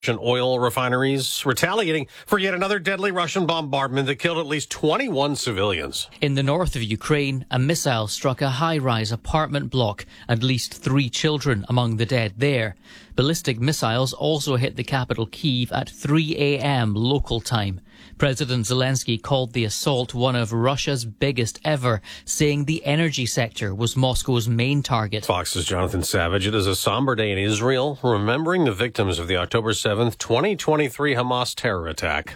oil refineries retaliating for yet another deadly Russian bombardment that killed at least 21 civilians. In the north of Ukraine, a missile struck a high-rise apartment block. At least 3 children among the dead there. Ballistic missiles also hit the capital Kyiv at 3 a.m. local time. President Zelensky called the assault one of Russia's biggest ever, saying the energy sector was Moscow's main target. Fox's Jonathan Savage. It is a somber day in Israel, remembering the victims of the October 7th, 2023 Hamas terror attack.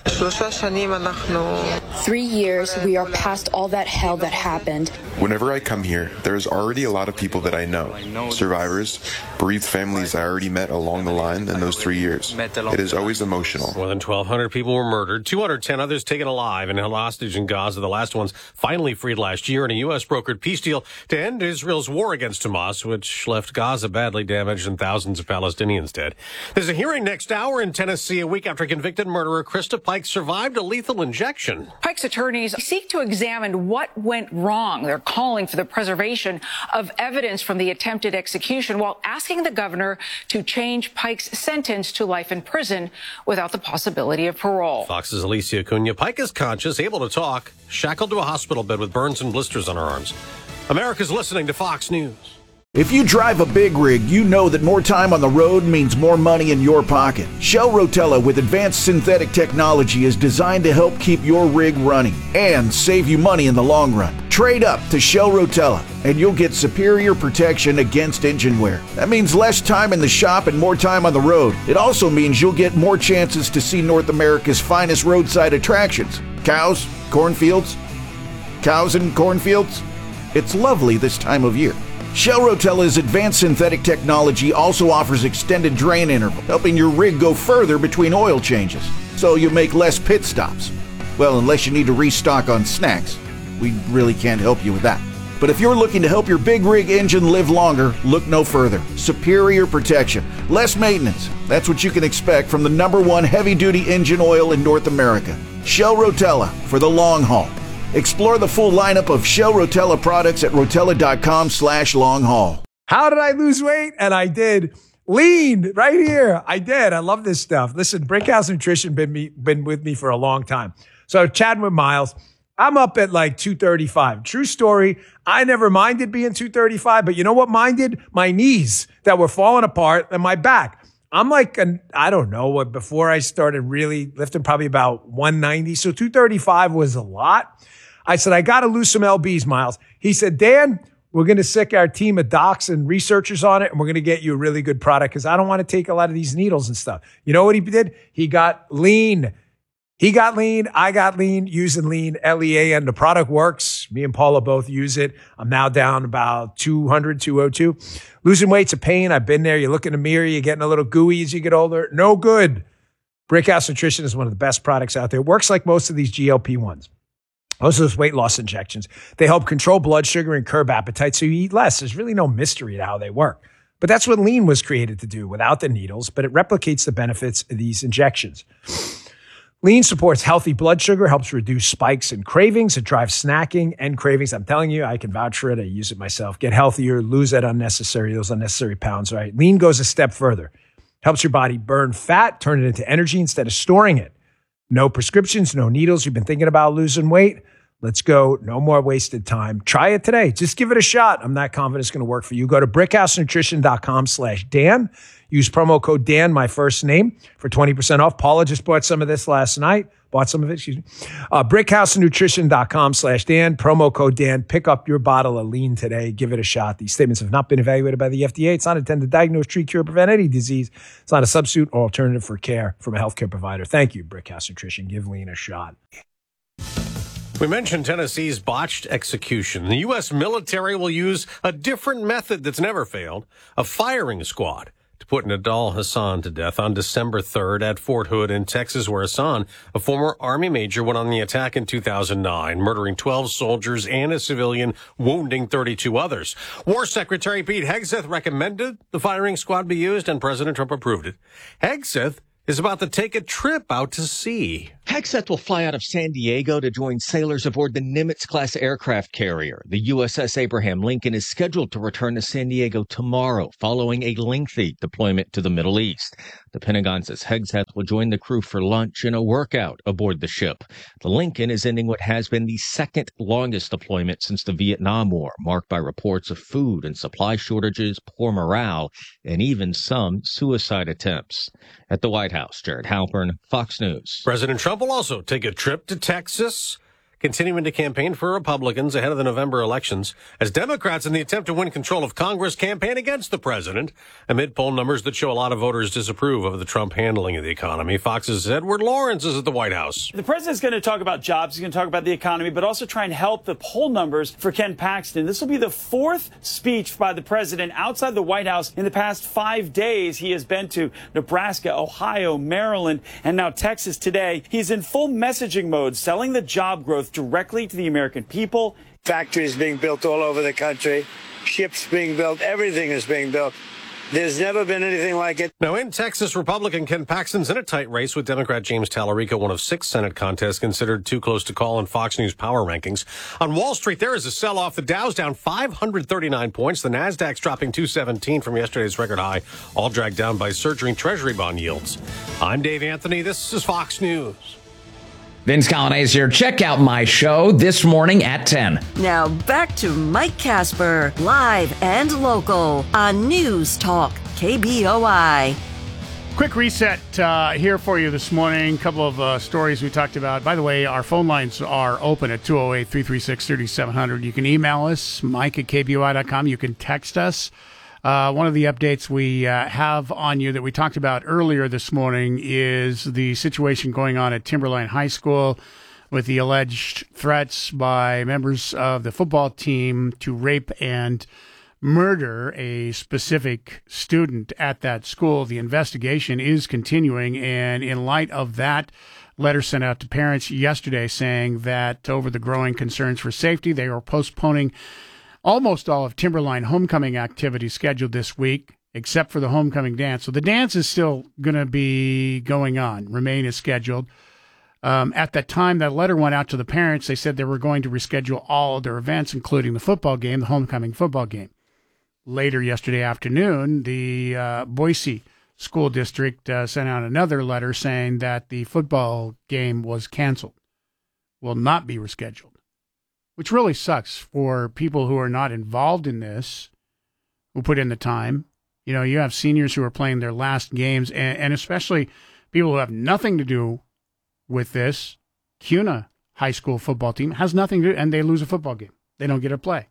3 years, we are past all that hell that happened. Whenever I come here, there's already a lot of people that I know. Survivors, bereaved families I already met along the line in those 3 years. It is always emotional. More than 1,200 people were murdered, 210 others taken alive and held hostage in Gaza, the last ones finally freed last year in a U.S.-brokered peace deal to end Israel's war against Hamas, which left Gaza badly damaged and thousands of Palestinians dead. There's a hearing next hour in Tennessee, a week after convicted murderer Krista Pike survived a lethal injection. Pike's attorneys seek to examine what went wrong. They're calling for the preservation of evidence from the attempted execution while asking the governor to change Pike's sentence to life in prison without the possibility of parole. Fox's Alicia Cunha. Pike is conscious, able to talk, shackled to a hospital bed with burns and blisters on her arms. America's listening to Fox News. If you drive a big rig, you know that more time on the road means more money in your pocket. Shell Rotella with advanced synthetic technology is designed to help keep your rig running and save you money in the long run. Trade up to Shell Rotella and you'll get superior protection against engine wear. That means less time in the shop and more time on the road. It also means you'll get more chances to see North America's finest roadside attractions. Cows, cornfields, cows and cornfields. It's lovely this time of year. Shell Rotella's advanced synthetic technology also offers extended drain interval, helping your rig go further between oil changes, so you make less pit stops. Well, unless you need to restock on snacks. We really can't help you with that. But if you're looking to help your big rig engine live longer, look no further. Superior protection, less maintenance. That's what you can expect from the #1 heavy-duty engine oil in North America. Shell Rotella for the long haul. Explore the full lineup of Shell Rotella products at rotella.com/long-haul. How did I lose weight? And I did. Lean right here. I did. I love this stuff. Listen, Brickhouse Nutrition been with me for a long time. So chatting with Miles, I'm up at like 235. True story. I never minded being 235, but you know what minded? My knees that were falling apart and my back. I'm like, I don't know what, before I started really lifting, probably about 190. So 235 was a lot. I said, I got to lose some LBs, Miles. He said, Dan, we're going to sick our team of docs and researchers on it, and we're going to get you a really good product because I don't want to take a lot of these needles and stuff. You know what he did? He got lean. He got lean. I got lean using lean, LEAN. The product works. Me and Paula both use it. I'm now down about 200, 202. Losing weight's a pain. I've been there. You look in the mirror. You're getting a little gooey as you get older. No good. Brickhouse Nutrition is one of the best products out there. It works like most of these GLP-1s. Most of those weight loss injections. They help control blood sugar and curb appetite so you eat less. There's really no mystery to how they work. But that's what lean was created to do without the needles, but it replicates the benefits of these injections. Lean supports healthy blood sugar, helps reduce spikes and cravings. It drives snacking and cravings. I'm telling you, I can vouch for it. I use it myself. Get healthier, lose those unnecessary pounds, right? Lean goes a step further. Helps your body burn fat, turn it into energy instead of storing it. No prescriptions, no needles. You've been thinking about losing weight? Let's go. No more wasted time. Try it today. Just give it a shot. I'm not confident it's going to work for you. Go to brickhousenutrition.com/Dan. Use promo code Dan, my first name, for 20% off. Paula just bought some of this last night. Brickhousenutrition.com/Dan. Promo code Dan. Pick up your bottle of lean today. Give it a shot. These statements have not been evaluated by the FDA. It's not intended to diagnose, treat, cure, prevent any disease. It's not a substitute or alternative for care from a healthcare provider. Thank you, Brickhouse Nutrition. Give lean a shot. We mentioned Tennessee's botched execution. The U.S. military will use a different method that's never failed, a firing squad, to put Nidal Hasan to death on December 3rd at Fort Hood in Texas, where Hasan, a former Army major, went on the attack in 2009, murdering 12 soldiers and a civilian, wounding 32 others. War Secretary Pete Hegseth recommended the firing squad be used, and President Trump approved it. Hegseth is about to take a trip out to sea. TechSet will fly out of San Diego to join sailors aboard the Nimitz-class aircraft carrier. The USS Abraham Lincoln is scheduled to return to San Diego tomorrow, following a lengthy deployment to the Middle East. The Pentagon says Hegseth will join the crew for lunch and a workout aboard the ship. The Lincoln is ending what has been the second longest deployment since the Vietnam War, marked by reports of food and supply shortages, poor morale, and even some suicide attempts. At the White House, Jared Halpern, Fox News. President Trump will also take a trip to Texas, continuing to campaign for Republicans ahead of the November elections, as Democrats, in the attempt to win control of Congress, campaign against the president, amid poll numbers that show a lot of voters disapprove of the Trump handling of the economy. Fox's Edward Lawrence is at the White House. The president's going to talk about jobs, he's going to talk about the economy, but also try and help the poll numbers for Ken Paxton. This will be the fourth speech by the president outside the White House in the past 5 days. He has been to Nebraska, Ohio, Maryland, and now Texas today. He's in full messaging mode, selling the job growth directly to the American people. Factories being built all over the country, ships being built, everything is being built. There's never been anything like it. Now, in Texas, Republican Ken Paxton's in a tight race with Democrat James Tallarico, one of 6 Senate contests considered too close to call in Fox News power rankings. On Wall Street, there is a sell-off. The Dow's down 539 points. The Nasdaq's dropping 217 from yesterday's record high, all dragged down by surging Treasury bond yields. I'm Dave Anthony. This is Fox News. Vince Colonnese here. Check out my show this morning at 10. Now back to Mike Casper, live and local on News Talk KBOI. Quick reset here for you this morning. A couple of stories we talked about. By the way, our phone lines are open at 208-336-3700. You can email us, mike@kboi.com. You can text us. One of the updates we have on you that we talked about earlier this morning is the situation going on at Timberline High School with the alleged threats by members of the football team to rape and murder a specific student at that school. The investigation is continuing, and in light of that letter sent out to parents yesterday saying that over the growing concerns for safety, they are postponing almost all of Timberline homecoming activities scheduled this week, except for the homecoming dance. So the dance is still going to be going on, remain as scheduled. At that time that letter went out to the parents, they said they were going to reschedule all of their events, including the football game, the homecoming football game. Later yesterday afternoon, the Boise School District sent out another letter saying that the football game was canceled, will not be rescheduled. Which really sucks for people who are not involved in this, who put in the time. You know, you have seniors who are playing their last games, and especially people who have nothing to do with this. CUNA high school football team has nothing to do, and they lose a football game. They don't get to play.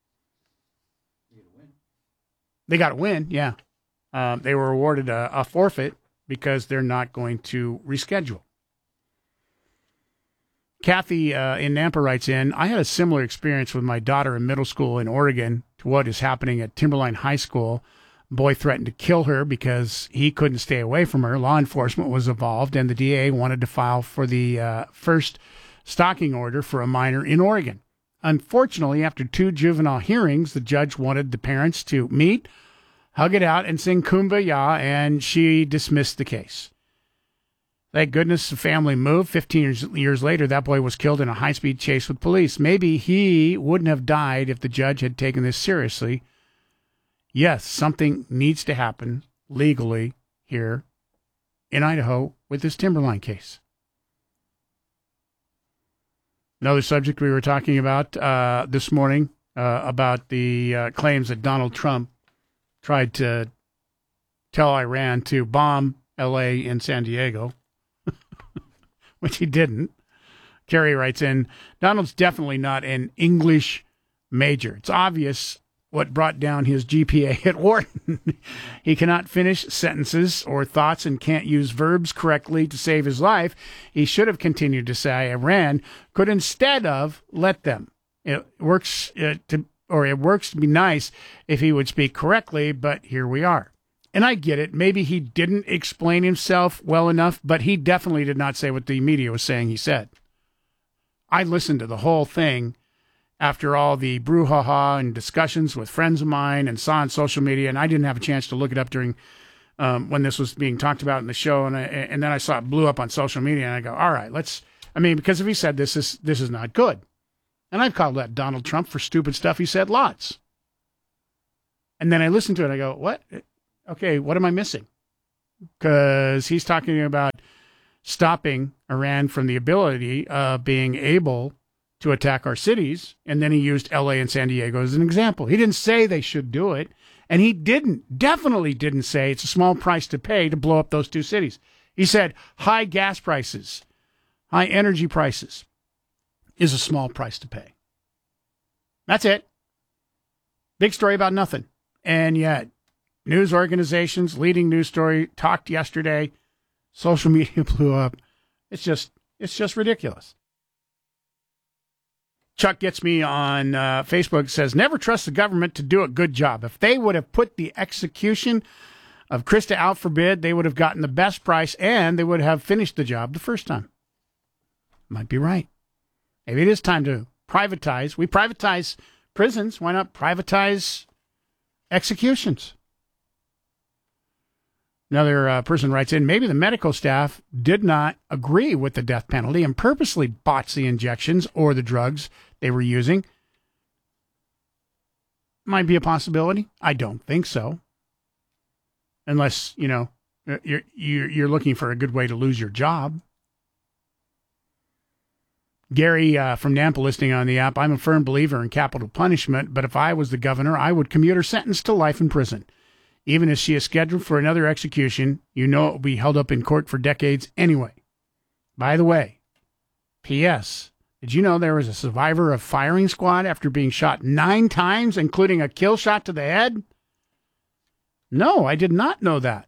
They got to win, yeah. They were awarded a forfeit because they're not going to reschedule. Kathy in Nampa writes in, I had a similar experience with my daughter in middle school in Oregon to what is happening at Timberline High School. A boy threatened to kill her because he couldn't stay away from her. Law enforcement was involved, and the DA wanted to file for the first stalking order for a minor in Oregon. Unfortunately, after 2 juvenile hearings, the judge wanted the parents to meet, hug it out, and sing Kumbaya, and she dismissed the case. Thank goodness the family moved. 15 years later, that boy was killed in a high-speed chase with police. Maybe he wouldn't have died if the judge had taken this seriously. Yes, something needs to happen legally here in Idaho with this Timberline case. Another subject we were talking about this morning about the claims that Donald Trump tried to tell Iran to bomb L.A. and San Diego. Which he didn't. Kerry writes in, Donald's definitely not an English major. It's obvious what brought down his GPA at Wharton. He cannot finish sentences or thoughts and can't use verbs correctly to save his life. He should have continued to say Iran could instead of let them. It works to be nice if he would speak correctly, but here we are. And I get it. Maybe he didn't explain himself well enough, but he definitely did not say what the media was saying he said. I listened to the whole thing after all the brouhaha and discussions with friends of mine and saw on social media, and I didn't have a chance to look it up during when this was being talked about in the show, and then I saw it blew up on social media, and I go, all right, because if he said this is not good. And I've called out Donald Trump for stupid stuff he said lots. And then I listened to it, and I go, what? Okay, what am I missing? Because he's talking about stopping Iran from the ability of being able to attack our cities, and then he used LA and San Diego as an example. He didn't say they should do it, and he definitely didn't say it's a small price to pay to blow up those two cities. He said high gas prices, high energy prices is a small price to pay. That's it. Big story about nothing. And yet, news organizations, leading news story, talked yesterday, social media blew up. It's just ridiculous. Chuck gets me on Facebook, says, never trust the government to do a good job. If they would have put the execution of Krista out for bid, they would have gotten the best price and they would have finished the job the first time. Might be right. Maybe it is time to privatize. We privatize prisons. Why not privatize executions? Another person writes in, maybe the medical staff did not agree with the death penalty and purposely botched the injections or the drugs they were using. Might be a possibility. I don't think so. Unless, you're looking for a good way to lose your job. Gary from Nampa listening on the app, I'm a firm believer in capital punishment, but if I was the governor, I would commute her sentence to life in prison. Even if she is scheduled for another execution, it will be held up in court for decades anyway. By the way, P.S., did you know there was a survivor of firing squad after being shot 9 times, including a kill shot to the head? No, I did not know that.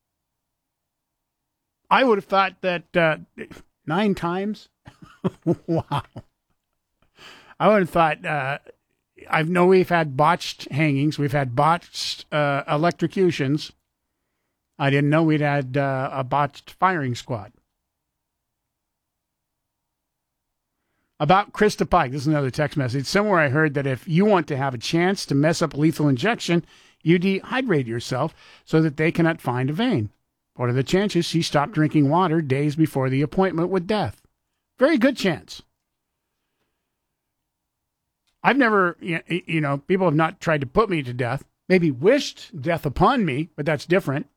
I would have thought that 9 times? Wow. I would have thought... I know we've had botched hangings. We've had botched electrocutions. I didn't know we'd had a botched firing squad. About Krista Pike, this is another text message. Somewhere I heard that if you want to have a chance to mess up lethal injection, you dehydrate yourself so that they cannot find a vein. What are the chances she stopped drinking water days before the appointment with death? Very good chance. I've never, people have not tried to put me to death, maybe wished death upon me, but that's different.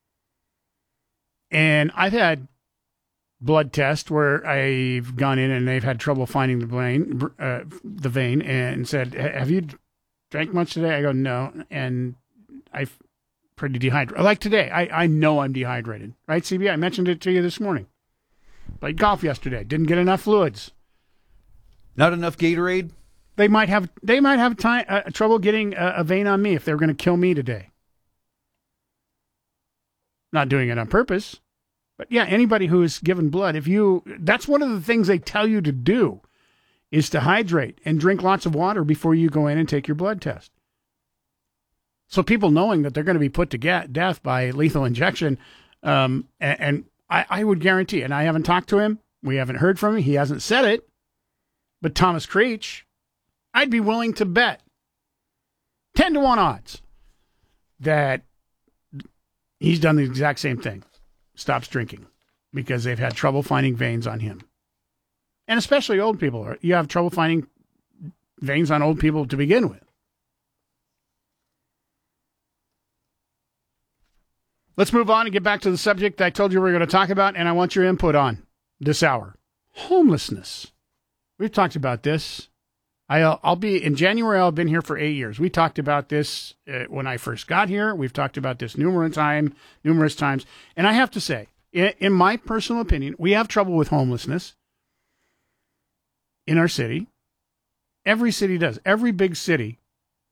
And I've had blood tests where I've gone in and they've had trouble finding the vein and said, have you drank much today? I go, no. And I'm pretty dehydrated. Like today, I know I'm dehydrated. Right, CB? I mentioned it to you this morning. Played golf yesterday. Didn't get enough fluids. Not enough Gatorade? They might have trouble getting a vein on me if they're going to kill me today. Not doing it on purpose, but yeah, anybody who is given blood, that's one of the things they tell you to do, is to hydrate and drink lots of water before you go in and take your blood test. So people knowing that they're going to be put to death by lethal injection, and I would guarantee, and I haven't talked to him, we haven't heard from him, he hasn't said it, but Thomas Creech, I'd be willing to bet 10-1 odds that he's done the exact same thing. Stops drinking because they've had trouble finding veins on him. And especially old people. You have trouble finding veins on old people to begin with. Let's move on and get back to the subject I told you we were going to talk about, and I want your input on this hour. Homelessness. We've talked about this. I'll be in January. I've been here for 8 years. We talked about this when I first got here. We've talked about this numerous times. And I have to say, in my personal opinion, we have trouble with homelessness in our city. Every city does. Every big city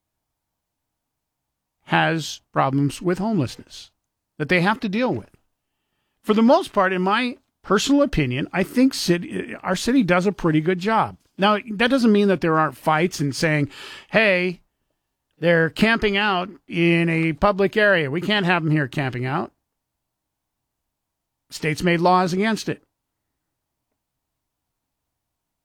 has problems with homelessness that they have to deal with. For the most part, in my personal opinion, I think our city does a pretty good job. Now, that doesn't mean that there aren't fights and saying, hey, they're camping out in a public area. We can't have them here camping out. States made laws against it.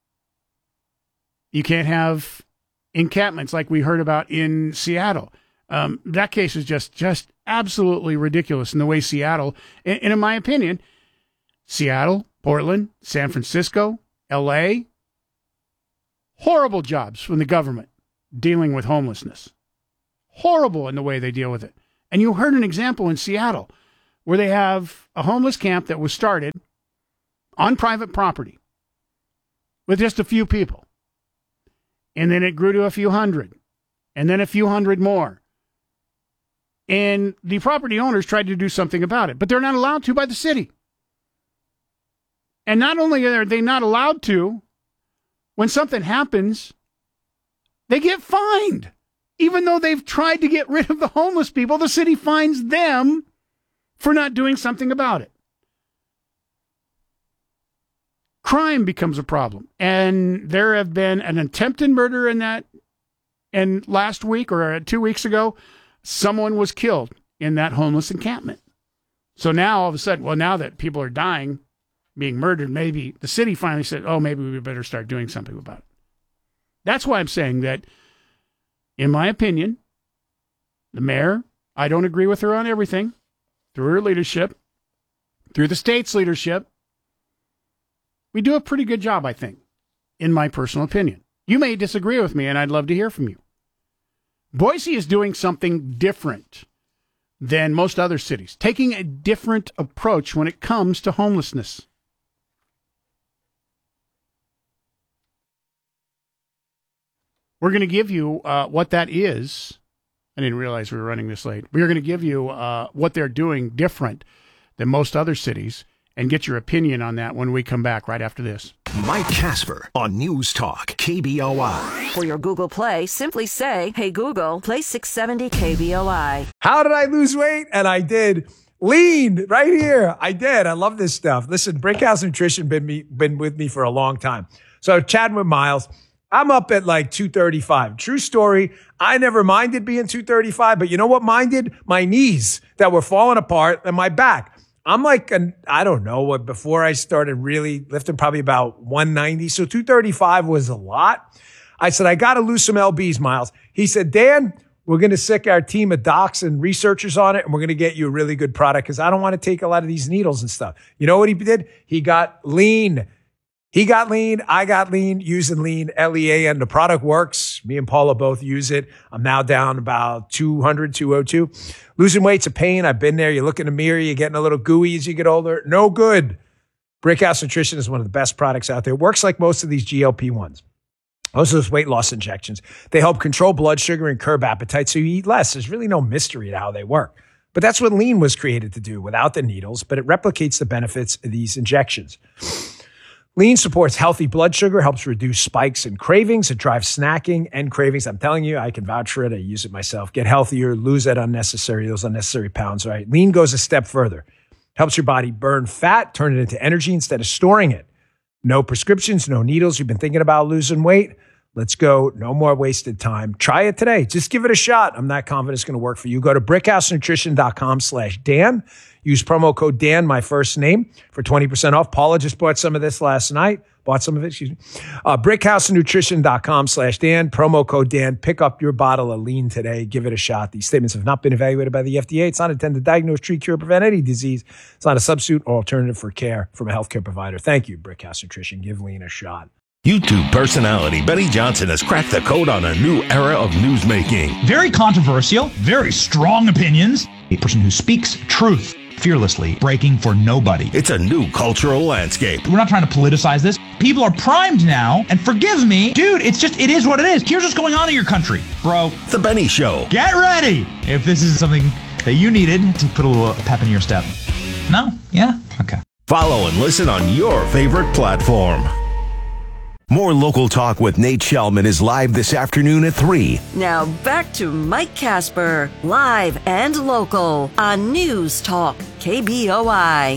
You can't have encampments like we heard about in Seattle. That case is just absolutely ridiculous in the way Seattle, and in my opinion, Seattle, Portland, San Francisco, L.A., horrible jobs from the government dealing with homelessness. Horrible in the way they deal with it. And you heard an example in Seattle where they have a homeless camp that was started on private property with just a few people. And then it grew to a few hundred, and then a few hundred more. And the property owners tried to do something about it, but they're not allowed to by the city. And not only are they not allowed to, when something happens, they get fined. Even though they've tried to get rid of the homeless people, the city fines them for not doing something about it. Crime becomes a problem. And there have been an attempted murder in that. And last week or 2 weeks ago, someone was killed in that homeless encampment. So now all of a sudden, well, now that people are dying, being murdered, maybe the city finally said, oh, maybe we better start doing something about it. That's why I'm saying that, in my opinion, the mayor, I don't agree with her on everything, through her leadership, through the state's leadership, we do a pretty good job, I think, in my personal opinion. You may disagree with me, and I'd love to hear from you. Boise is doing something different than most other cities, taking a different approach when it comes to homelessness. We're going to give you what that is. I didn't realize we were running this late. We're going to give you what they're doing different than most other cities and get your opinion on that when we come back right after this. Mike Casper on News Talk KBOI. For your Google Play, simply say, hey Google, play 670 KBOI. How did I lose weight? And I did. Lean right here. I did. I love this stuff. Listen, Brickhouse Nutrition been with me for a long time. So chatting with Miles, I'm up at like 235. True story. I never minded being 235, but you know what minded? My knees that were falling apart and my back. I'm like, I don't know what, before I started really lifting, probably about 190. So 235 was a lot. I said, I got to lose some LBs, Miles. He said, Dan, we're going to sick our team of docs and researchers on it, and we're going to get you a really good product because I don't want to take a lot of these needles and stuff. You know what he did? He got lean. He got lean. I got lean, using lean, L-E-A-N. The product works. Me and Paula both use it. I'm now down about 200, 202. Losing weight's a pain. I've been there. You look in the mirror, you're getting a little gooey as you get older. No good. Brickhouse Nutrition is one of the best products out there. It works like most of these GLP-1s. Most of those weight loss injections. They help control blood sugar and curb appetite so you eat less. There's really no mystery to how they work. But that's what lean was created to do without the needles, but it replicates the benefits of these injections. Lean supports healthy blood sugar, helps reduce spikes and cravings. It drives snacking and cravings. I'm telling you, I can vouch for it. I use it myself. Get healthier, lose those unnecessary pounds, right? Lean goes a step further. Helps your body burn fat, turn it into energy instead of storing it. No prescriptions, no needles. You've been thinking about losing weight? Let's go. No more wasted time. Try it today. Just give it a shot. I'm not confident it's going to work for you. Go to brickhousenutrition.com/Dan. Use promo code Dan, my first name, for 20% off. Paula just bought some of this last night. Brickhousenutrition.com/Dan. Promo code Dan. Pick up your bottle of lean today. Give it a shot. These statements have not been evaluated by the FDA. It's not intended to diagnose, treat, cure, prevent any disease. It's not a substitute or alternative for care from a healthcare provider. Thank you, Brickhouse Nutrition. Give lean a shot. YouTube personality Benny Johnson has cracked the code on a new era of newsmaking. Very controversial, very strong opinions. A person who speaks truth fearlessly, breaking for nobody. It's a new cultural landscape. We're not trying to politicize this. People are primed now, and forgive me, dude, it is what it is. Here's what's going on in your country, bro. The Benny Show. Get ready if this is something that you needed to put a little pep in your step. No? Yeah? Okay. Follow and listen on your favorite platform. More local talk with Nate Shellman is live this afternoon at 3. Now back to Mike Casper, live and local on News Talk KBOI.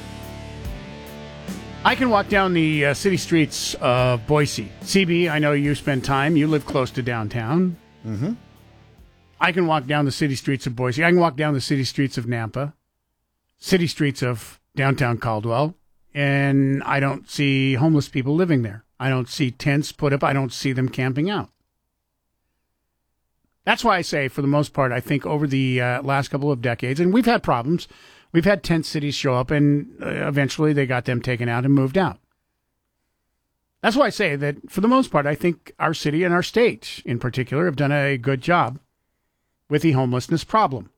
I can walk down the city streets of Boise. CB, I know you spend time. You live close to downtown. Mm-hmm. I can walk down the city streets of Boise. I can walk down the city streets of Nampa, city streets of downtown Caldwell, and I don't see homeless people living there. I don't see tents put up. I don't see them camping out. That's why I say, for the most part, I think over the last couple of decades, and we've had problems, we've had tent cities show up, and eventually they got them taken out and moved out. That's why I say that, for the most part, I think our city and our state in particular have done a good job with the homelessness problem.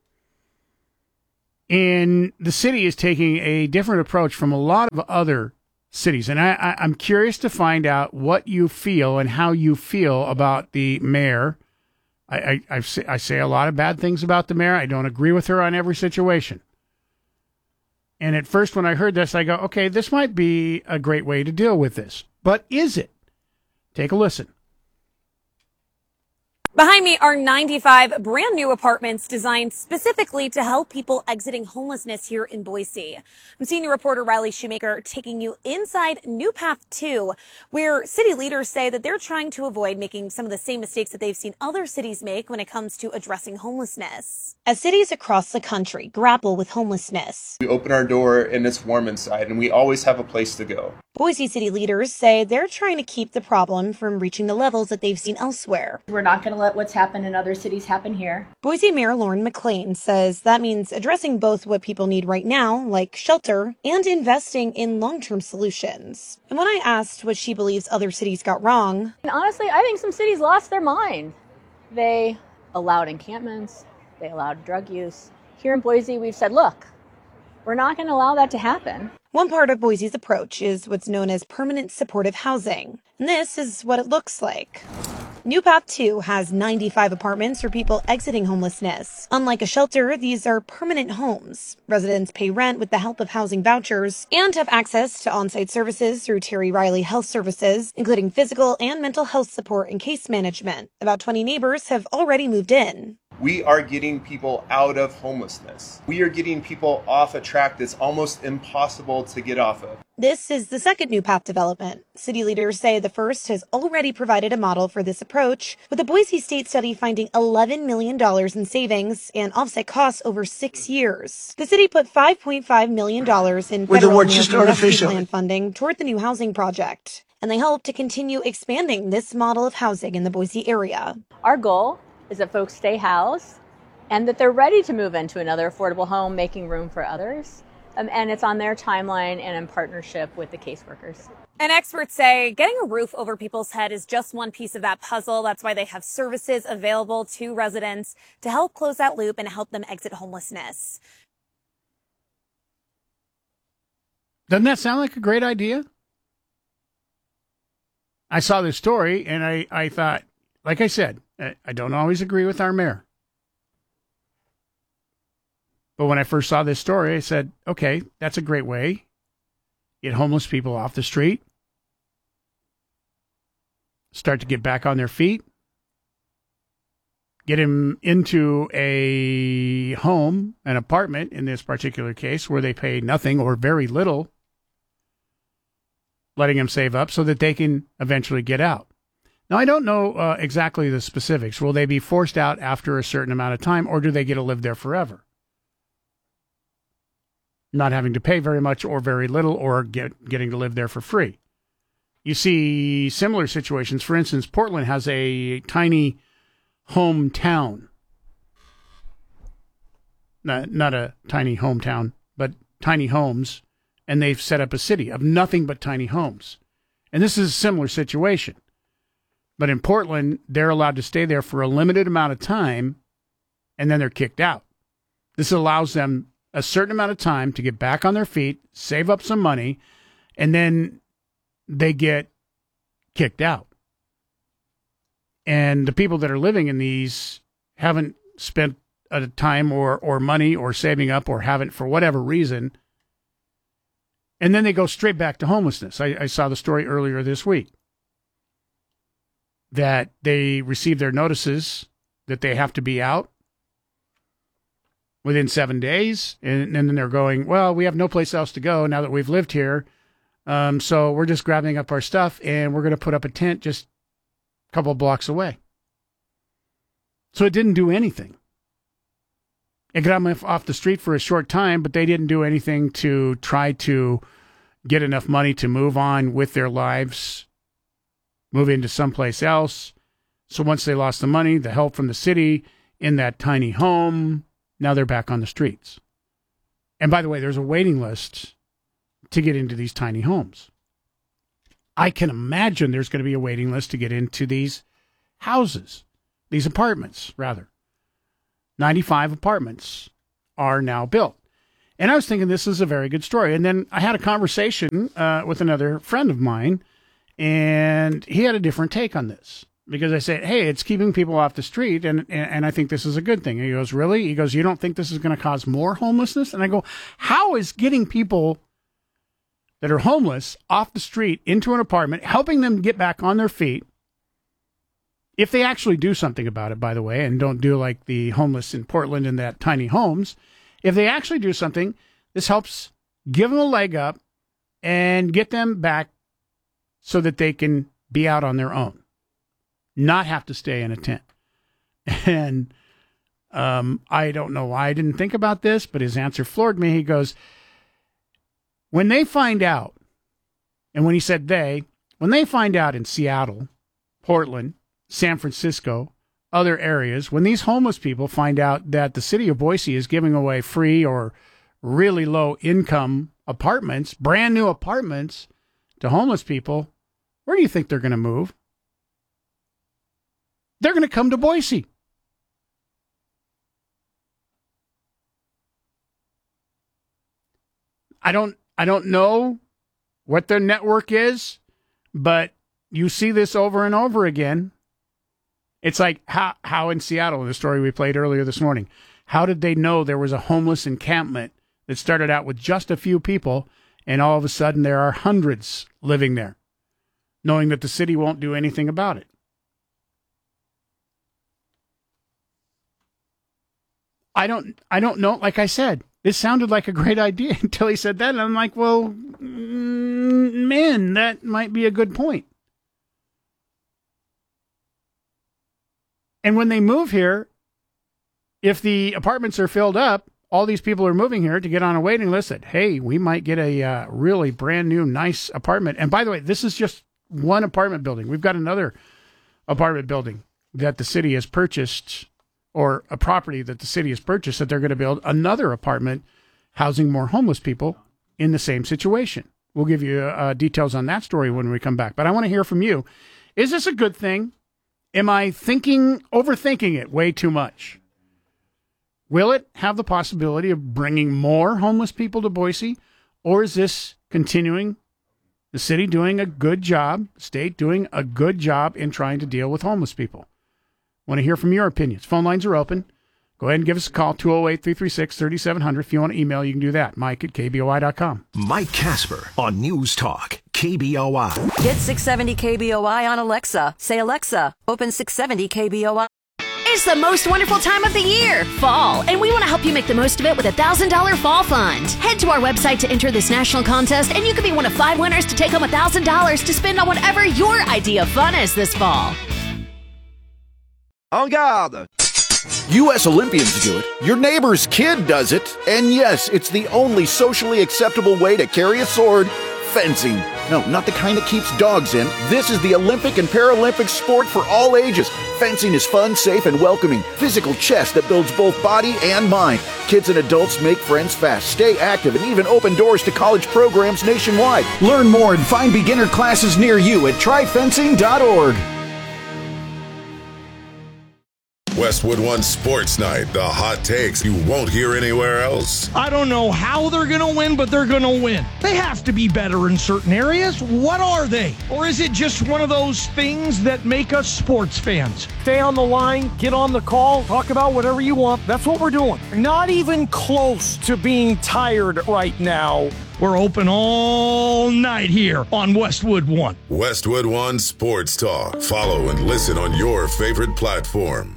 And the city is taking a different approach from a lot of other cities. And I'm curious to find out what you feel and how you feel about the mayor. I say a lot of bad things about the mayor. I don't agree with her on every situation. And at first, when I heard this, I go, okay, this might be a great way to deal with this. But is it? Take a listen. Behind me are 95 brand new apartments designed specifically to help people exiting homelessness here in Boise. I'm senior reporter Riley Shoemaker taking you inside New Path 2, where city leaders say that they're trying to avoid making some of the same mistakes that they've seen other cities make when it comes to addressing homelessness. As cities across the country grapple with homelessness, we open our door and it's warm inside, and we always have a place to go. Boise city leaders say they're trying to keep the problem from reaching the levels that they've seen elsewhere. We're not going to let what's happened in other cities happen here. Boise Mayor Lauren McLean says that means addressing both what people need right now, like shelter, and investing in long-term solutions. And when I asked what she believes other cities got wrong, and honestly, I think some cities lost their mind. They allowed encampments. They allowed drug use. Here in Boise, we've said, look, we're not going to allow that to happen. One part of Boise's approach is what's known as permanent supportive housing. And this is what it looks like. New Path 2 has 95 apartments for people exiting homelessness. Unlike a shelter, these are permanent homes. Residents pay rent with the help of housing vouchers and have access to on-site services through Terry Riley Health Services, including physical and mental health support and case management. About 20 neighbors have already moved in. We are getting people out of homelessness. We are getting people off a track that's almost impossible to get off of. This is the second New Path development. City leaders say the first has already provided a model for this approach, with a Boise State study finding $11 million in savings and offset costs over 6 years. The city put $5.5 million in federal American Plan funding toward the new housing project, and they hope to continue expanding this model of housing in the Boise area. Our goal is that folks stay housed and that they're ready to move into another affordable home, making room for others. And it's on their timeline and in partnership with the caseworkers. And experts say getting a roof over people's head is just one piece of that puzzle. That's why they have services available to residents to help close that loop and help them exit homelessness. Doesn't that sound like a great idea? I saw this story and I thought, like I said, I don't always agree with our mayor. But when I first saw this story, I said, okay, that's a great way. Get homeless people off the street. Start to get back on their feet. Get them into a home, an apartment in this particular case, where they pay nothing or very little. Letting them save up so that they can eventually get out. Now, I don't know exactly the specifics. Will they be forced out after a certain amount of time, or do they get to live there forever? Not having to pay very much or very little, or getting to live there for free. You see similar situations. For instance, Portland has a tiny hometown. Not a tiny hometown, but tiny homes. And they've set up a city of nothing but tiny homes. And this is a similar situation. But in Portland, they're allowed to stay there for a limited amount of time, and then they're kicked out. This allows them a certain amount of time to get back on their feet, save up some money, and then they get kicked out. And the people that are living in these haven't spent a time or money or saving up, or haven't for whatever reason, and then they go straight back to homelessness. I saw the story earlier this week that they receive their notices that they have to be out within 7 days. And then they're going, well, we have no place else to go now that we've lived here. So we're just grabbing up our stuff and we're going to put up a tent just a couple of blocks away. So it didn't do anything. It got them off the street for a short time, but they didn't do anything to try to get enough money to move on with their lives, move into someplace else, So once they lost the money, the help from the city in that tiny home, now they're back on the streets. And by the way, there's a waiting list to get into these tiny homes. I can imagine there's going to be a waiting list to get into these houses, these apartments, rather. 95 apartments are now built. And I was thinking this is a very good story. And then I had a conversation with another friend of mine, and he had a different take on this. Because I said, hey, it's keeping people off the street, and I think this is a good thing. And he goes, really? He goes, you don't think this is going to cause more homelessness? And I go, how is getting people that are homeless off the street into an apartment, helping them get back on their feet, if they actually do something about it, by the way, and don't do like the homeless in Portland in that tiny homes, if they actually do something, this helps give them a leg up and get them back so that they can be out on their own, not have to stay in a tent. And I don't know why I didn't think about this, but his answer floored me. He goes, when they find out, and when he said when they find out in Seattle, Portland, San Francisco, other areas, when these homeless people find out that the city of Boise is giving away free or really low income apartments, brand new apartments to homeless people, where do you think they're going to move? They're going to come to Boise. I don't know what their network is, but you see this over and over again. It's like how in Seattle, in the story we played earlier this morning, how did they know there was a homeless encampment that started out with just a few people, and all of a sudden there are hundreds living there, knowing that the city won't do anything about it? I don't know. Like I said, this sounded like a great idea until he said that, and I'm like, well, man, that might be a good point. And when they move here, if the apartments are filled up, all these people are moving here to get on a waiting list that, hey, we might get a really brand new, nice apartment. And by the way, this is just one apartment building. We've got another apartment building that the city has purchased, or a property that the city has purchased, that they're going to build another apartment housing more homeless people in the same situation. We'll give you details on that story when we come back. But I want to hear from you. Is this a good thing? Am I overthinking it way too much? Will it have the possibility of bringing more homeless people to Boise? Or is this continuing the city doing a good job, the state doing a good job in trying to deal with homeless people? I want to hear from your opinions. Phone lines are open. Go ahead and give us a call, 208-336-3700. If you want to email, you can do that, Mike@KBOI.com. Mike Casper on News Talk, KBOI. Get 670 KBOI on Alexa. Say, Alexa, open 670 KBOI. It's the most wonderful time of the year, fall, and we want to help you make the most of it with a $1,000 fall fund. Head to our website to enter this national contest, and you could be one of 5 winners to take home $1,000 to spend on whatever your idea of fun is this fall. En garde! U.S. Olympians do it, your neighbor's kid does it, and yes, it's the only socially acceptable way to carry a sword, fencing. No, not the kind that keeps dogs in. This is the Olympic and Paralympic sport for all ages. Fencing is fun, safe, and welcoming. Physical chess that builds both body and mind. Kids and adults make friends fast, stay active, and even open doors to college programs nationwide. Learn more and find beginner classes near you at tryfencing.org. Westwood One Sports Night, the hot takes you won't hear anywhere else. I don't know how they're going to win, but they're going to win. They have to be better in certain areas. What are they? Or is it just one of those things that make us sports fans? Stay on the line, get on the call, talk about whatever you want. That's what we're doing. Not even close to being tired right now. We're open all night here on Westwood One. Westwood One Sports Talk. Follow and listen on your favorite platform.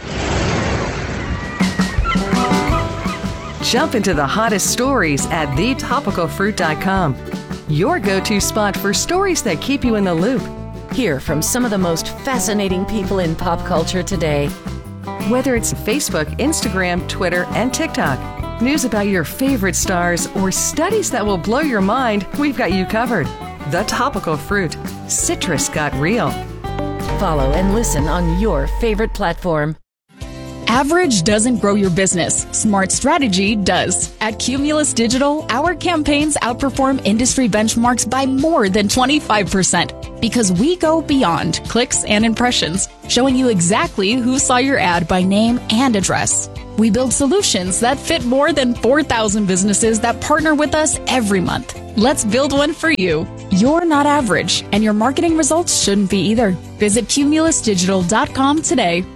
Jump into the hottest stories at thetopicalfruit.com. Your go-to spot for stories that keep you in the loop. Hear from some of the most fascinating people in pop culture today. Whether it's Facebook, Instagram, Twitter, and TikTok, news about your favorite stars, or studies that will blow your mind, we've got you covered. The Topical Fruit. Citrus got real. Follow and listen on your favorite platform. Average doesn't grow your business. Smart strategy does. At Cumulus Digital, our campaigns outperform industry benchmarks by more than 25% because we go beyond clicks and impressions, showing you exactly who saw your ad by name and address. We build solutions that fit more than 4,000 businesses that partner with us every month. Let's build one for you. You're not average, and your marketing results shouldn't be either. Visit cumulusdigital.com today.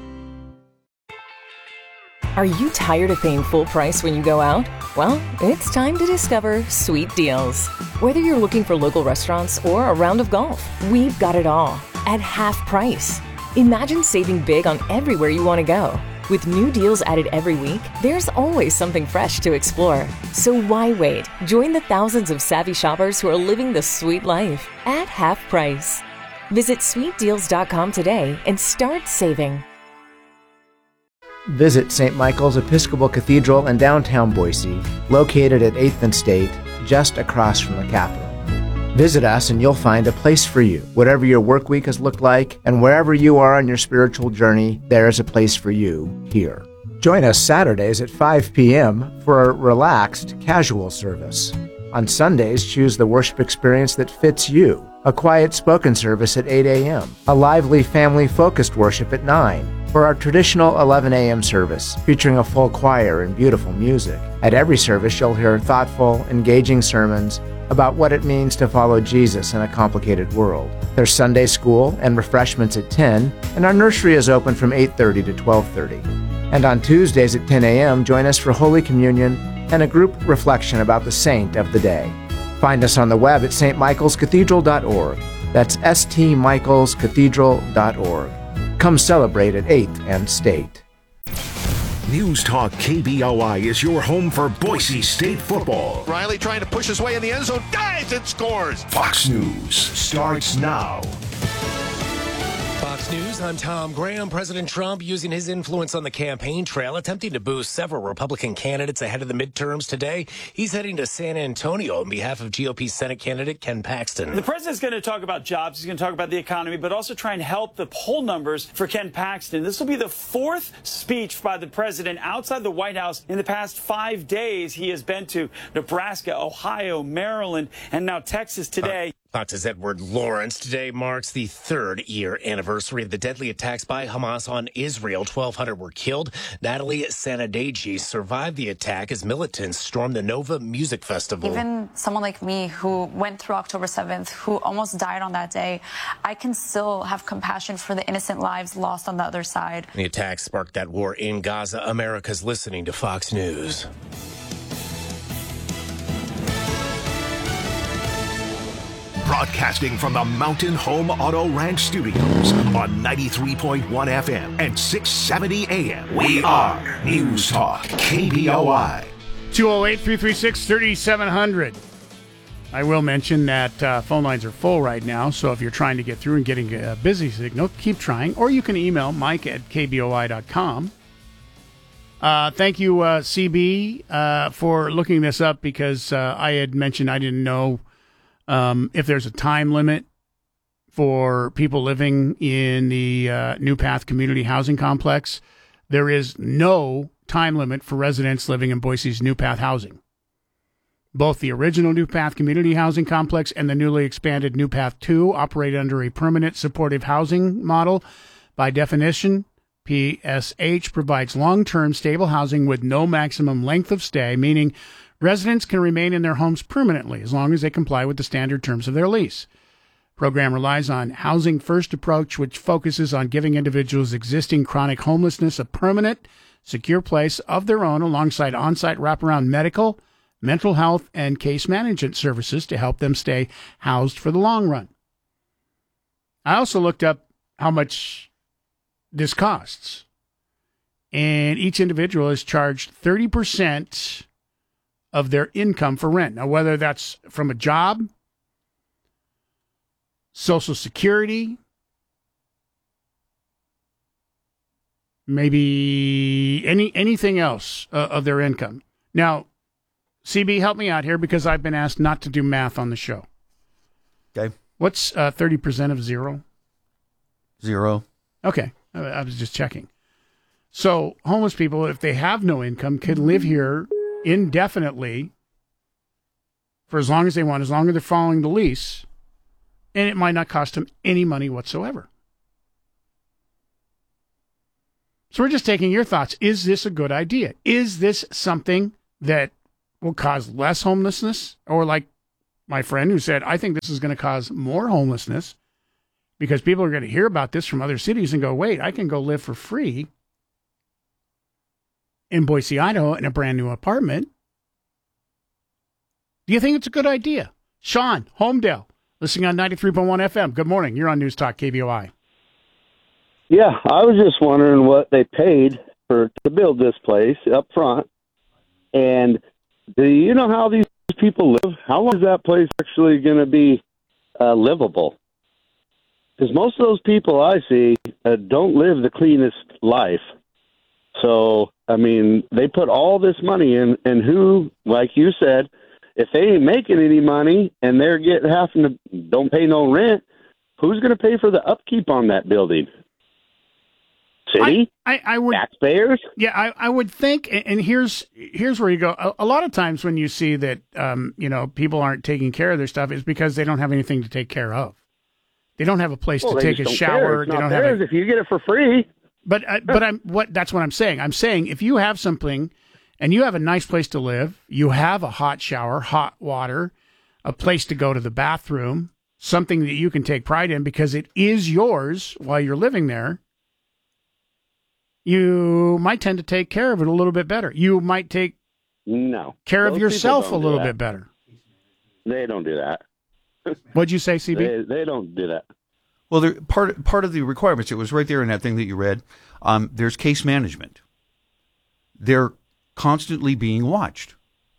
Are you tired of paying full price when you go out? Well, it's time to discover Sweet Deals. Whether you're looking for local restaurants or a round of golf, we've got it all at half price. Imagine saving big on everywhere you want to go. With new deals added every week, there's always something fresh to explore. So why wait? Join the thousands of savvy shoppers who are living the sweet life at half price. Visit sweetdeals.com today and start saving. Visit St. Michael's Episcopal Cathedral in downtown Boise, located at 8th and State, just across from the Capitol. Visit us and you'll find a place for you. Whatever your work week has looked like, and wherever you are on your spiritual journey, there is a place for you here. Join us Saturdays at 5 p.m. for a relaxed, casual service. On Sundays, choose the worship experience that fits you. A quiet spoken service at 8 a.m. A lively, family-focused worship at 9. For our traditional 11 a.m. service, featuring a full choir and beautiful music. At every service, you'll hear thoughtful, engaging sermons about what it means to follow Jesus in a complicated world. There's Sunday school and refreshments at 10, and our nursery is open from 8:30 to 12:30. And on Tuesdays at 10 a.m., join us for Holy Communion and a group reflection about the saint of the day. Find us on the web at stmichaelscathedral.org. That's stmichaelscathedral.org. Come celebrate at 8th and State. News Talk KBOI is your home for Boise State football. Riley trying to push his way in the end zone, dives and scores. Fox News starts now. Fox News, I'm Tom Graham. President Trump using his influence on the campaign trail, attempting to boost several Republican candidates ahead of the midterms today. He's heading to San Antonio on behalf of GOP Senate candidate Ken Paxton. The president's going to talk about jobs. He's going to talk about the economy, but also try and help the poll numbers for Ken Paxton. This will be the fourth speech by the president outside the White House in the past 5 days. He has been to Nebraska, Ohio, Maryland, and now Texas today. Fox's Edward Lawrence. Today marks the third-year anniversary of the deadly attacks by Hamas on Israel. 1,200 were killed. Natalie Sanadegi survived the attack as militants stormed the Nova Music Festival. Even someone like me who went through October 7th, who almost died on that day, I can still have compassion for the innocent lives lost on the other side. The attack sparked that war in Gaza. America's listening to Fox News. Broadcasting from the Mountain Home Auto Ranch Studios on 93.1 FM and 670 AM. We are News Talk KBOI. 208-336-3700. I will mention that phone lines are full right now, so if you're trying to get through and getting a busy signal, keep trying. Or you can email mike@kboi.com. Thank you, CB, for looking this up because I had mentioned I didn't know if there's a time limit for people living in the New Path Community Housing Complex. There is no time limit for residents living in Boise's New Path housing. Both the original New Path Community Housing Complex and the newly expanded New Path 2 operate under a permanent supportive housing model. By definition, PSH provides long-term stable housing with no maximum length of stay, meaning residents can remain in their homes permanently as long as they comply with the standard terms of their lease. The program relies on Housing First approach, which focuses on giving individuals existing chronic homelessness a permanent, secure place of their own alongside on-site wraparound medical, mental health, and case management services to help them stay housed for the long run. I also looked up how much this costs, and each individual is charged 30% of their income for rent. Now, whether that's from a job, Social Security, maybe anything else of their income. Now, CB, help me out here because I've been asked not to do math on the show. Okay. What's 30% of zero? 0. Okay, I was just checking. So homeless people, if they have no income, can live here indefinitely for as long as they want, as long as they're following the lease, and it might not cost them any money whatsoever. So we're just taking your thoughts. Is this a good idea? Is this something that will cause less homelessness? Or like my friend who said, I think this is going to cause more homelessness because people are going to hear about this from other cities and go, wait, I can go live for free in Boise, Idaho in a brand new apartment. Do you think it's a good idea? Sean, Homedale, listening on 93.1 FM. Good morning. You're on News Talk KBOI. Yeah, I was just wondering what they paid to build this place up front. And do you know how these people live? How long is that place actually going to be livable? Because most of those people I see don't live the cleanest life. So, I mean, they put all this money in, and who, like you said, if they ain't making any money and they're having to don't pay no rent, who's going to pay for the upkeep on that building? City? I would, taxpayers? Yeah, I would think, and here's where you go. A lot of times when you see that, people aren't taking care of their stuff, is because they don't have anything to take care of. They don't have a place to take a shower. They don't have if you get it for free. But that's what I'm saying. I'm saying if you have something and you have a nice place to live, you have a hot shower, hot water, a place to go to the bathroom, something that you can take pride in because it is yours while you're living there, you might tend to take care of it a little bit better. You might take care of yourself a little bit better. They don't do that. What'd you say, CB? They don't do that. Well, part of the requirements, it was right there in that thing that you read, there's case management. They're constantly being watched.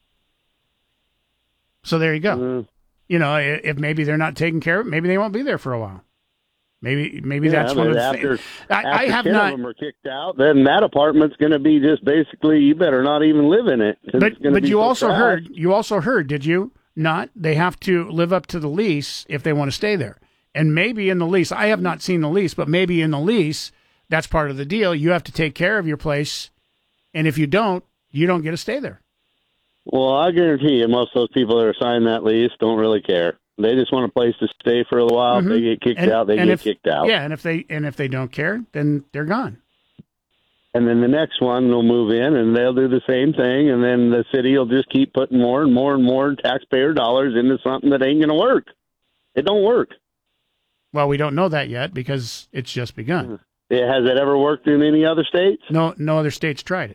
So there you go. If maybe they're not taking care of it, maybe they won't be there for a while. Maybe that's one of the things. I have 10 not. of them are kicked out, then that apartment's going to be just basically you better not even live in it. But you also heard, did you not? They have to live up to the lease if they want to stay there. And maybe in the lease, I have not seen the lease, but maybe in the lease, that's part of the deal. You have to take care of your place, and if you don't get to stay there. Well, I guarantee you, most of those people that are signing that lease don't really care. They just want a place to stay for a little while. Mm-hmm. If they get kicked out, they get kicked out. Yeah, and if they don't care, then they're gone. And then the next one will move in, and they'll do the same thing, and then the city will just keep putting more and more and more taxpayer dollars into something that ain't going to work. It don't work. Well, we don't know that yet because it's just begun. Has it ever worked in any other states? No other states tried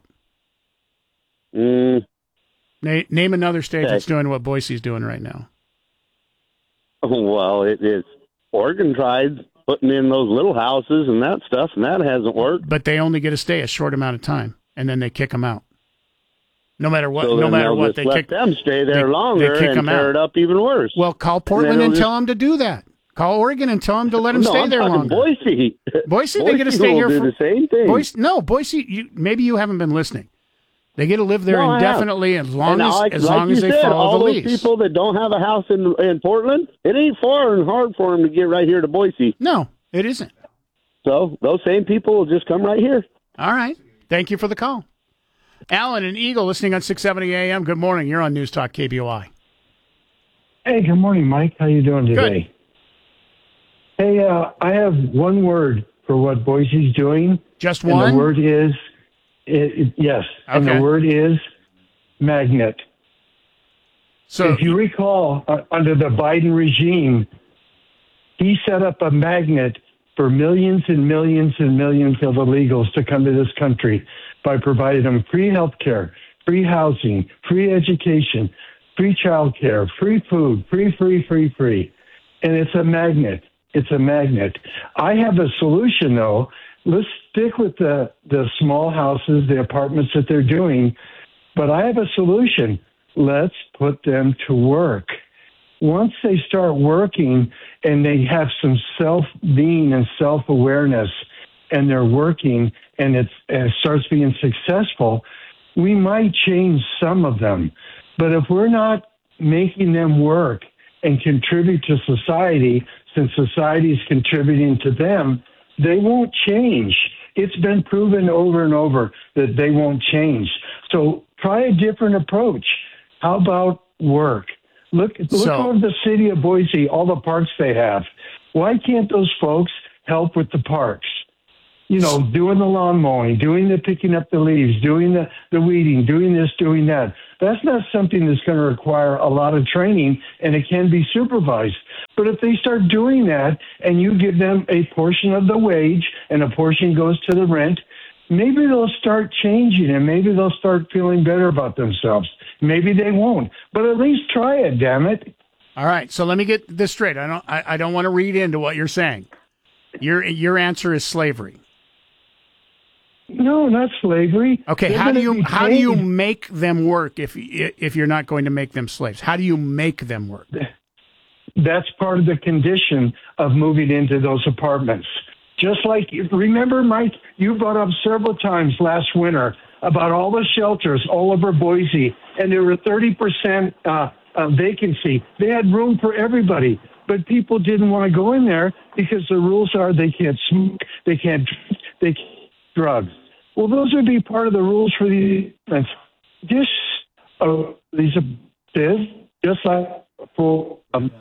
it. Name another state that's doing what Boise's doing right now. Well, it's Oregon tried putting in those little houses and that stuff, and that hasn't worked. But they only get to stay a short amount of time, and then they kick them out. No matter what, so they let them stay there longer and tear it up even worse. Well, call Portland and tell them to do that. Call Oregon and tell them to let them stay there longer. Boise, they get to stay here for the same thing. Boise. Maybe you haven't been listening. They get to live there indefinitely as long as they follow all the those lease. People that don't have a house in Portland, it ain't far and hard for them to get right here to Boise. No, it isn't. So those same people will just come right here. All right. Thank you for the call. Alan and Eagle listening on 670 AM. Good morning. You're on News Talk KBOI. Hey, good morning, Mike. How you doing today? Good. Hey, I have one word for what Boise's doing. Just one? And the word is, yes. Okay. And the word is magnet. So if you recall, under the Biden regime, he set up a magnet for millions and millions and millions of illegals to come to this country by providing them free health care, free housing, free education, free child care, free food, free. And it's a magnet. It's a magnet. I have a solution, though. Let's stick with the small houses, the apartments that they're doing. But I have a solution. Let's put them to work. Once they start working and they have some self-being and self-awareness and they're working and it starts being successful, we might change some of them. But if we're not making them work and contribute to society, since society is contributing to them, they won't change. It's been proven over and over that they won't change. So try a different approach. How about work? Look over the city of Boise, all the parks they have. Why can't those folks help with the parks? You know, doing the lawn mowing, doing the picking up the leaves, doing the weeding, doing this, doing that. That's not something that's going to require a lot of training, and it can be supervised. But if they start doing that and you give them a portion of the wage and a portion goes to the rent, maybe they'll start changing and maybe they'll start feeling better about themselves. Maybe they won't, but at least try it, damn it. All right, so let me get this straight. I don't want to read into what you're saying. Your answer is slavery. No, not slavery. Okay, how do you make them work if you're not going to make them slaves? How do you make them work? That's part of the condition of moving into those apartments. Just like, remember, Mike, you brought up several times last winter about all the shelters all over Boise, and there were 30% vacancy. They had room for everybody, but people didn't want to go in there because the rules are they can't smoke, they can't drugs. Well, those would be part of the rules for the events. Just like for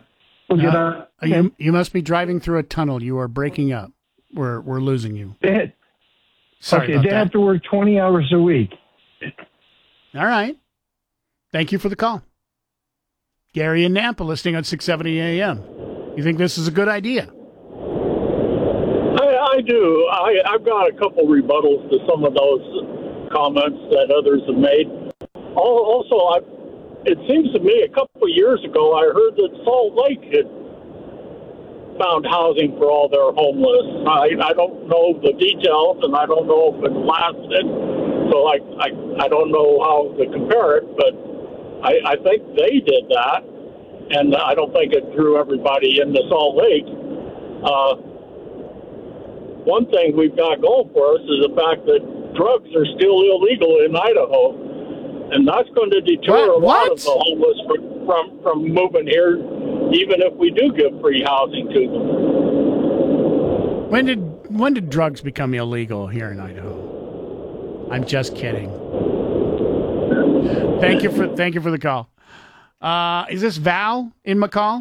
you must be driving through a tunnel. You are breaking up. We're losing you. Sorry. They have to work 20 hours a week. All right. Thank you for the call. Gary in Nampa, listening on 670 AM. You think this is a good idea? I do. I've got a couple rebuttals to some of those comments that others have made. Also, it seems to me a couple of years ago I heard that Salt Lake had found housing for all their homeless. I don't know the details, and I don't know if it lasted. So I don't know how to compare it, but I think they did that, and I don't think it drew everybody into Salt Lake. One thing we've got going for us is the fact that drugs are still illegal in Idaho, and that's going to deter a lot of the homeless from moving here, even if we do give free housing to them. When did drugs become illegal here in Idaho? I'm just kidding. Thank you for the call. Is this Val in McCall?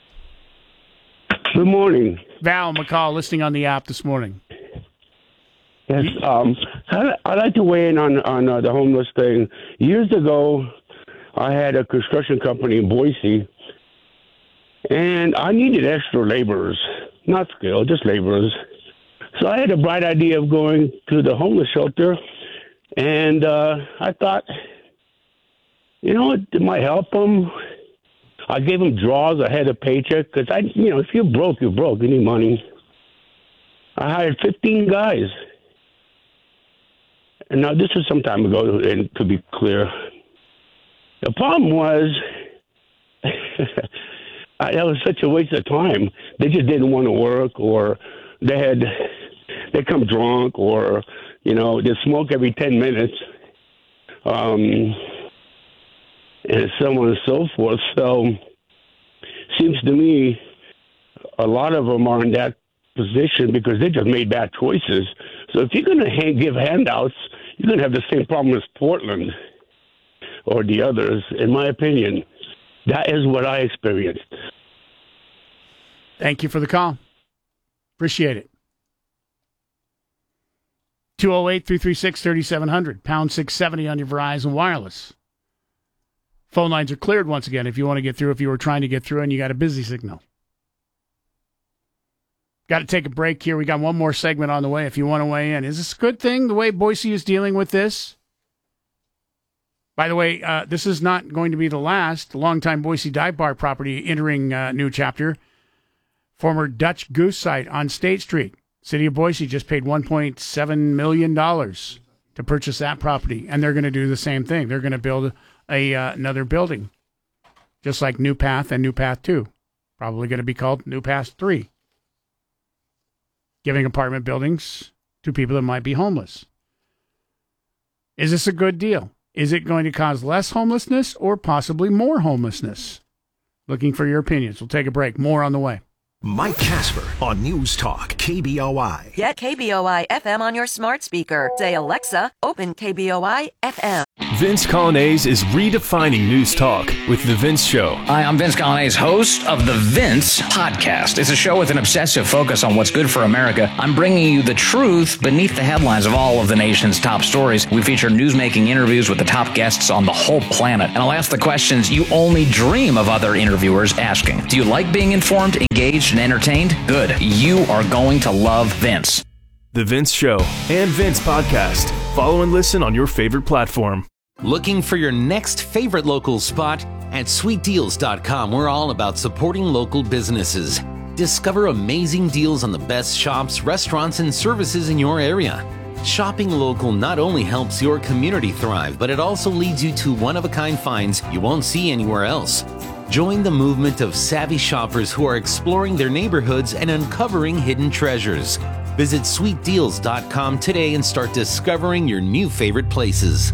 Good morning. Val McCall, listening on the app this morning. Yes, I'd like to weigh in on the homeless thing. Years ago, I had a construction company in Boise, and I needed extra laborers, not skilled, just laborers. So I had a bright idea of going to the homeless shelter, and I thought, it might help them. I gave them draws. I had a paycheck because if you're broke, you're broke. You need money. I hired 15 guys. And now this was some time ago, and to be clear, the problem was that was such a waste of time. They just didn't want to work, or they come drunk, or they smoke every 10 minutes, and so on and so forth. So, seems to me a lot of them are in that position because they just made bad choices. So if you're going to give handouts, you're going to have the same problem as Portland or the others, in my opinion. That is what I experienced. Thank you for the call. Appreciate it. 208-336-3700, pound 670 on your Verizon Wireless. Phone lines are cleared once again if you want to get through, if you were trying to get through and you got a busy signal. Got to take a break here. We got one more segment on the way if you want to weigh in. Is this a good thing, the way Boise is dealing with this? By the way, this is not going to be the last. The longtime Boise dive bar property entering new chapter. Former Dutch Goose site on State Street. City of Boise just paid $1.7 million to purchase that property, and they're going to do the same thing. They're going to build another building, just like New Path and New Path 2. Probably going to be called New Path 3. Giving apartment buildings to people that might be homeless. Is this a good deal? Is it going to cause less homelessness or possibly more homelessness? Looking for your opinions. We'll take a break. More on the way. Mike Casper on News Talk KBOI. Get KBOI FM on your smart speaker. Say, Alexa, open KBOI FM. Vince Coglianese is redefining news talk with The Vince Show. Hi, I'm Vince Coglianese, host of The Vince Podcast. It's a show with an obsessive focus on what's good for America. I'm bringing you the truth beneath the headlines of all of the nation's top stories. We feature newsmaking interviews with the top guests on the whole planet. And I'll ask the questions you only dream of other interviewers asking. Do you like being informed, engaged, and entertained? Good. You are going to love Vince. The Vince Show and Vince Podcast. Follow and listen on your favorite platform. Looking for your next favorite local spot? At sweetdeals.com, we're all about supporting local businesses. Discover amazing deals on the best shops, restaurants, and services in your area. Shopping local not only helps your community thrive, but it also leads you to one-of-a-kind finds you won't see anywhere else. Join the movement of savvy shoppers who are exploring their neighborhoods and uncovering hidden treasures. Visit sweetdeals.com today and start discovering your new favorite places.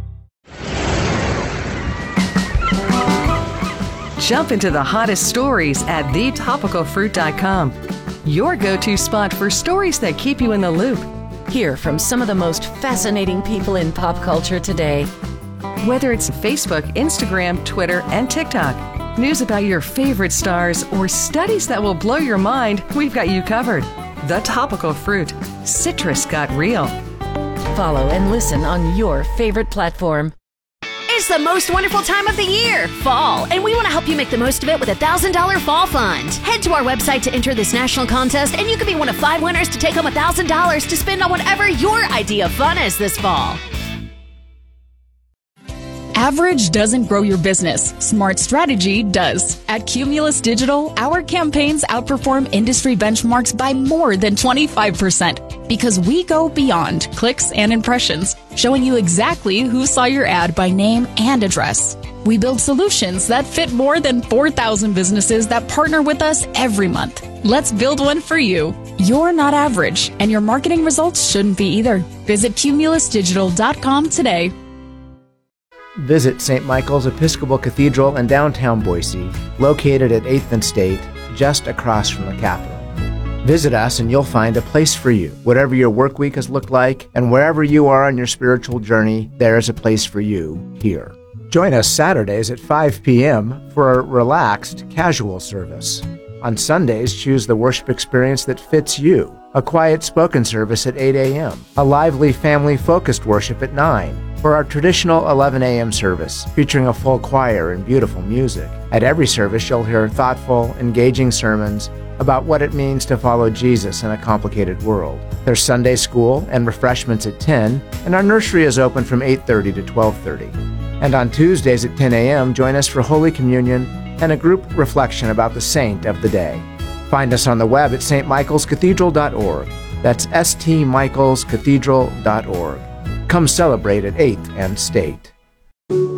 Jump into the hottest stories at thetopicalfruit.com. Your go-to spot for stories that keep you in the loop. Hear from some of the most fascinating people in pop culture today. Whether it's Facebook, Instagram, Twitter, and TikTok, news about your favorite stars, or studies that will blow your mind, we've got you covered. The Topical Fruit. Citrus got real. Follow and listen on your favorite platform. It's the most wonderful time of the year, fall, and we want to help you make the most of it with a $1,000 fall fund. Head to our website to enter this national contest, and you could be one of 5 winners to take home $1,000 to spend on whatever your idea of fun is this fall. Average doesn't grow your business. Smart strategy does. At Cumulus Digital, our campaigns outperform industry benchmarks by more than 25% because we go beyond clicks and impressions, showing you exactly who saw your ad by name and address. We build solutions that fit more than 4,000 businesses that partner with us every month. Let's build one for you. You're not average, and your marketing results shouldn't be either. Visit cumulusdigital.com today. Visit St. Michael's Episcopal Cathedral in downtown Boise, located at 8th and State, just across from the Capitol. Visit us and you'll find a place for you. Whatever your work week has looked like, and wherever you are on your spiritual journey, there is a place for you here. Join us Saturdays at 5 p.m. for a relaxed, casual service. On Sundays, choose the worship experience that fits you. A quiet spoken service at 8 a.m. A lively, family-focused worship at 9. For our traditional 11 a.m. service, featuring a full choir and beautiful music. At every service, you'll hear thoughtful, engaging sermons about what it means to follow Jesus in a complicated world. There's Sunday school and refreshments at 10, and our nursery is open from 8:30 to 12:30. And on Tuesdays at 10 a.m., join us for Holy Communion and a group reflection about the saint of the day. Find us on the web at stmichaelscathedral.org. That's stmichaelscathedral.org. Come celebrate at 8th and State.